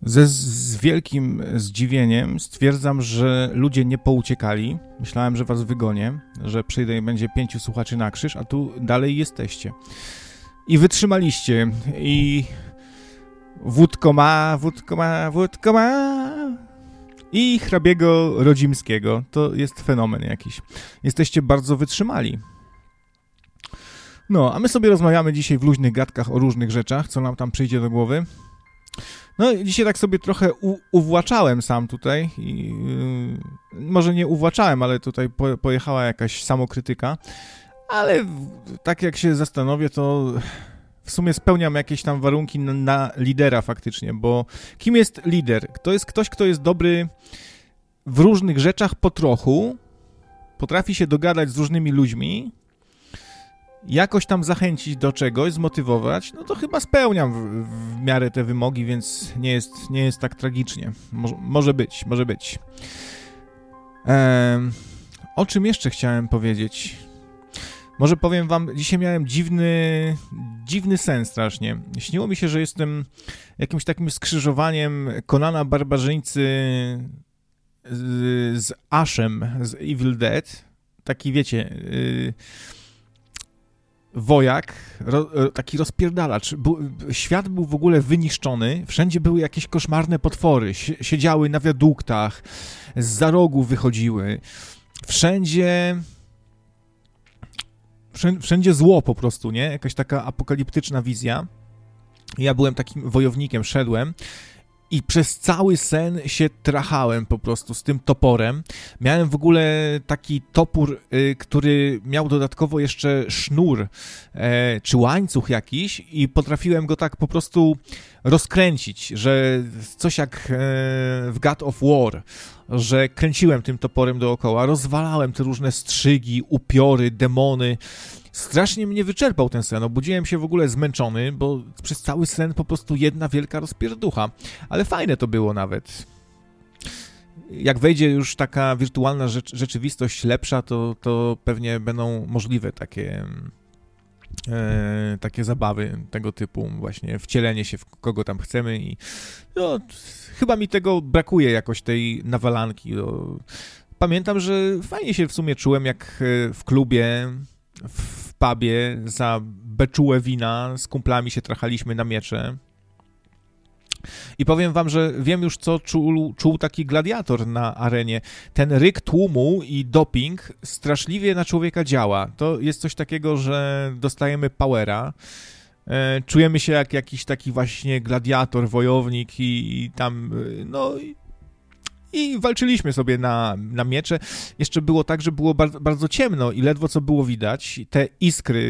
Z wielkim zdziwieniem stwierdzam, że ludzie nie pouciekali. Myślałem, że was wygonię, że przyjdę i będzie 5 słuchaczy na krzyż, a tu dalej jesteście. I wytrzymaliście. I wódko ma. I hrabiego Rodzimskiego. To jest fenomen jakiś. Jesteście bardzo wytrzymali. No, a my sobie rozmawiamy dzisiaj w luźnych gadkach o różnych rzeczach, co nam tam przyjdzie do głowy. No, dzisiaj tak sobie trochę uwłaczałem sam tutaj. Może nie uwłaczałem, ale tutaj pojechała jakaś samokrytyka. Ale tak jak się zastanowię, to w sumie spełniam jakieś tam warunki na lidera faktycznie, bo kim jest lider? To jest ktoś, kto jest dobry w różnych rzeczach po trochu, potrafi się dogadać z różnymi ludźmi, jakoś tam zachęcić do czegoś, zmotywować, no to chyba spełniam w miarę te wymogi, więc nie jest tak tragicznie. Może być. O czym jeszcze chciałem powiedzieć? Może powiem wam, dzisiaj miałem dziwny sen strasznie. Śniło mi się, że jestem jakimś takim skrzyżowaniem Conana Barbarzyńcy z Ashem, z Evil Dead. Taki, wiecie, wojak, taki rozpierdalacz. Świat był w ogóle wyniszczony, wszędzie były jakieś koszmarne potwory, siedziały na wiaduktach, zza rogów wychodziły. Wszędzie zło po prostu, nie? Jakaś taka apokaliptyczna wizja. Ja byłem takim wojownikiem, szedłem i przez cały sen się trachałem po prostu z tym toporem. Miałem w ogóle taki topór, który miał dodatkowo jeszcze sznur czy łańcuch jakiś i potrafiłem go tak po prostu rozkręcić, że coś jak w God of War, że kręciłem tym toporem dookoła, rozwalałem te różne strzygi, upiory, demony. Strasznie mnie wyczerpał ten sen, obudziłem się w ogóle zmęczony, bo przez cały sen po prostu jedna wielka rozpierducha. Ale fajne to było nawet. Jak wejdzie już taka wirtualna rzeczywistość lepsza, to pewnie będą możliwe takie zabawy tego typu, właśnie wcielenie się w kogo tam chcemy i no, chyba mi tego brakuje jakoś, tej nawalanki. No. Pamiętam, że fajnie się w sumie czułem, jak w klubie, w pubie za beczułę wina z kumplami się trachaliśmy na miecze. I powiem wam, że wiem już, co czuł taki gladiator na arenie. Ten ryk tłumu i doping straszliwie na człowieka działa. To jest coś takiego, że dostajemy powera, czujemy się jak jakiś taki właśnie gladiator, wojownik i tam, no... I walczyliśmy sobie na miecze. Jeszcze było tak, że było bardzo, bardzo ciemno i ledwo co było widać. Te iskry